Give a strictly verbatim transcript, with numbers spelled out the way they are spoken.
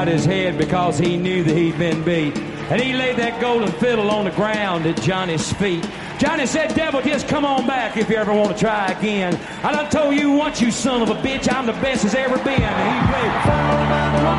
bowed his head because he knew that he'd been beat. And he laid that golden fiddle on the ground at Johnny's feet. Johnny said, devil, just come on back if you ever want to try again. I done told you once, you son of a bitch, I'm the best as ever been. And he played.